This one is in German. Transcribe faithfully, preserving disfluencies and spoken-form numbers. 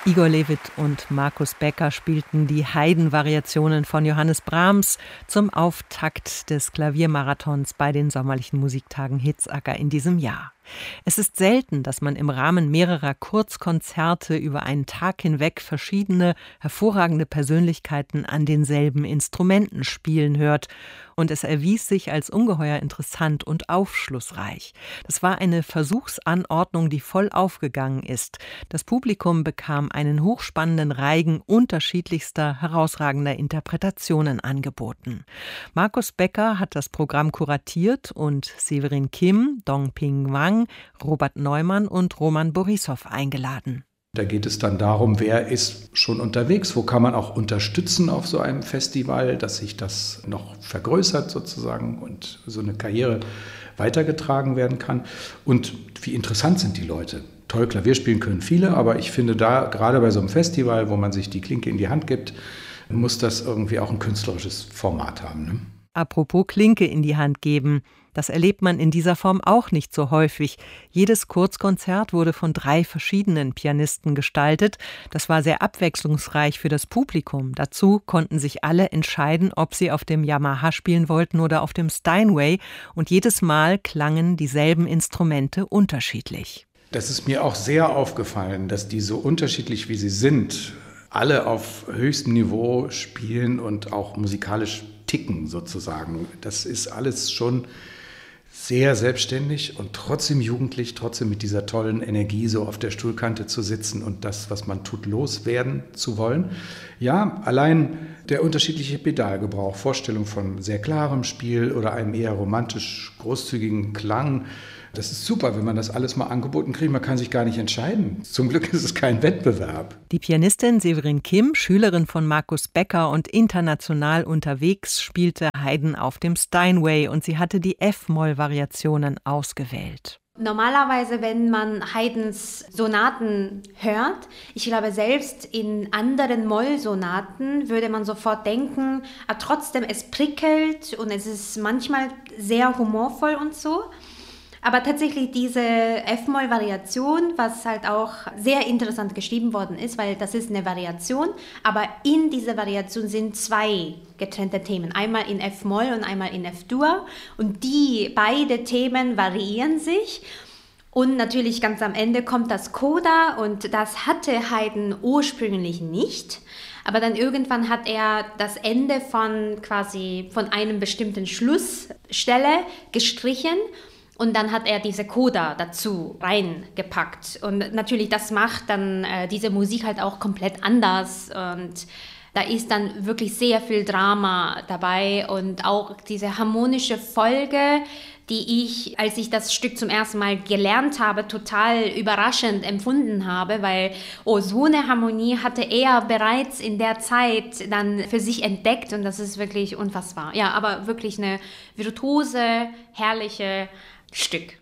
Igor Levit und Markus Becker spielten die Haydn-Variationen von Johannes Brahms zum Auftakt des Klaviermarathons bei den sommerlichen Musiktagen Hitzacker in diesem Jahr. Es ist selten, dass man im Rahmen mehrerer Kurzkonzerte über einen Tag hinweg verschiedene, hervorragende Persönlichkeiten an denselben Instrumenten spielen hört. Und es erwies sich als ungeheuer interessant und aufschlussreich. Das war eine Versuchsanordnung, die voll aufgegangen ist. Das Publikum bekam einen hochspannenden Reigen unterschiedlichster, herausragender Interpretationen angeboten. Markus Becker hat das Programm kuratiert und Severin Kim, Dong-Ping Wang, Robert Neumann und Roman Borissow eingeladen. Da geht es dann darum, wer ist schon unterwegs, wo kann man auch unterstützen auf so einem Festival, dass sich das noch vergrößert sozusagen und so eine Karriere weitergetragen werden kann. Und wie interessant sind die Leute. Toll Klavier spielen können viele, aber ich finde da, gerade bei so einem Festival, wo man sich die Klinke in die Hand gibt, muss das irgendwie auch ein künstlerisches Format haben, ne? Apropos Klinke in die Hand geben. Das erlebt man in dieser Form auch nicht so häufig. Jedes Kurzkonzert wurde von drei verschiedenen Pianisten gestaltet. Das war sehr abwechslungsreich für das Publikum. Dazu konnten sich alle entscheiden, ob sie auf dem Yamaha spielen wollten oder auf dem Steinway. Und jedes Mal klangen dieselben Instrumente unterschiedlich. Das ist mir auch sehr aufgefallen, dass die so unterschiedlich wie sie sind, alle auf höchstem Niveau spielen und auch musikalisch ticken sozusagen. Das ist alles schon sehr selbstständig und trotzdem jugendlich, trotzdem mit dieser tollen Energie so auf der Stuhlkante zu sitzen und das, was man tut, loswerden zu wollen. Ja, allein der unterschiedliche Pedalgebrauch, Vorstellung von sehr klarem Spiel oder einem eher romantisch großzügigen Klang. Das ist super, wenn man das alles mal angeboten kriegt. Man kann sich gar nicht entscheiden. Zum Glück ist es kein Wettbewerb. Die Pianistin Severin Kim, Schülerin von Markus Becker und international unterwegs, spielte Haydn auf dem Steinway und sie hatte die F-Moll-Variationen ausgewählt. Normalerweise, wenn man Haydns Sonaten hört, ich glaube, selbst in anderen Moll-Sonaten würde man sofort denken, aber trotzdem, es prickelt und es ist manchmal sehr humorvoll und so. Aber tatsächlich diese F-Moll-Variation, was halt auch sehr interessant geschrieben worden ist, weil das ist eine Variation, aber in dieser Variation sind zwei getrennte Themen, einmal in F-Moll und einmal in F-Dur und die beide Themen variieren sich. Und natürlich ganz am Ende kommt das Coda und das hatte Haydn ursprünglich nicht. Aber dann irgendwann hat er das Ende von quasi von einem bestimmten Schlussstelle gestrichen. Und dann hat er diese Coda dazu reingepackt. Und natürlich, das macht dann äh, diese Musik halt auch komplett anders. Und da ist dann wirklich sehr viel Drama dabei und auch diese harmonische Folge, die ich, als ich das Stück zum ersten Mal gelernt habe, total überraschend empfunden habe, weil oh, so eine Harmonie hatte er bereits in der Zeit dann für sich entdeckt und das ist wirklich unfassbar. Ja, aber wirklich eine virtuose, herrliche Stück.